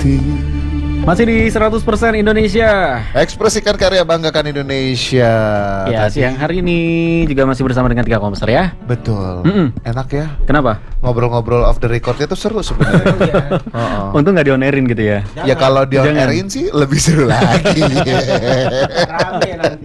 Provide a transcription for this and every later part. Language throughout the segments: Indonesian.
hati. Masih di 100% Indonesia. Ekspresikan karya, banggakan Indonesia. Ya, siang hari ini juga masih bersama dengan 3 komster ya. Betul. Enak ya. Kenapa? Ngobrol-ngobrol off the recordnya tuh seru sebenarnya. Untung nggak di-on-airin gitu ya. Ya kalau di on airin sih lebih seru lagi. Rame nanti.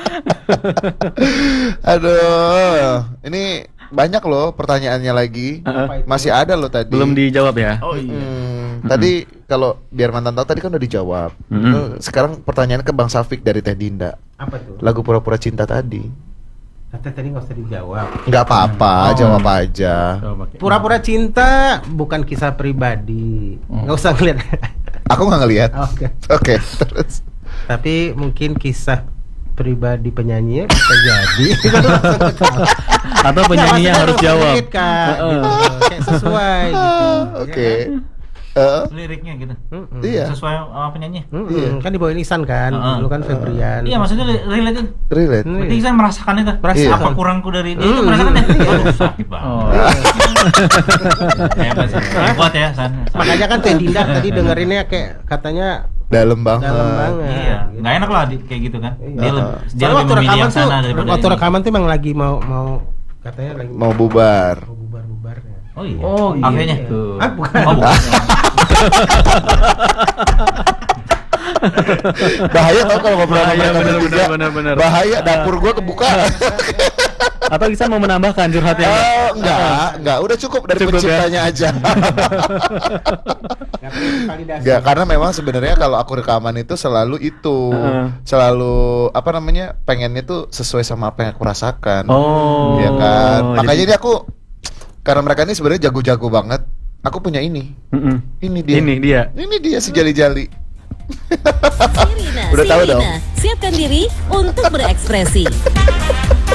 Aduh, ini banyak loh pertanyaannya lagi. Masih ada loh tadi. Belum dijawab ya. Oh iya. Tadi kalau biar mantan tahu tadi kan udah dijawab. Sekarang pertanyaan ke Bang Safik dari Teh Dinda. Apa tuh? Lagu Pura-Pura Cinta tadi. Tadi nggak usah dijawab. Nggak apa-apa, jawab aja. Pura-pura cinta bukan kisah pribadi. Nggak usah ngeliat. Aku nggak ngelihat. Oke. Oke, terus. Tapi mungkin kisah pribadi penyanyi bisa jadi. Atau penyanyinya harus jawab. Kak, gitu. Kayak sesuai gitu. Oke. Liriknya gitu. Iya. Sesuai sama penyanyi. Iya. Kan dibawain Ihsan kan, dulu kan Febrian. Iya, maksudnya relate itu. Relate. Berarti saya merasakan itu. Iya. Apa kurangku dari dia itu merasakan ya? Aduh, sakit banget. Hebat ya, San. Makanya kan Teh Dinda tadi dengerinnya kayak katanya Dalam banget. dalam banget. Iya, nggak enak lah kayak gitu kan. Dia Soalnya lebih memilih yang sana daripada waktu ini. rekaman tuh emang lagi mau katanya lagi Mau bubar. mau bubar-bubar ya. Oh iya. Oh, Kafenya. gitu. Ah bukan. Oh, bukan. Bahaya tau kalau ngobrol sama Bahaya, mereka bertiga. bener. Bahaya, dapur gua kebuka. Atau bisa mau menambahkan curhatnya? Enggak, udah cukup dari Cukup ya? penciptanya aja. Enggak, karena memang sebenarnya kalau aku rekaman itu selalu selalu apa namanya, pengennya tuh sesuai sama apa yang aku rasakan. Oh. Iya kan. Makanya jadi- ini aku, karena mereka ini sebenarnya jago-jago banget. Aku punya ini. Ini dia. Ini dia si jali-jali. Sirina, Udah tahu dong. siapkan diri untuk berekspresi.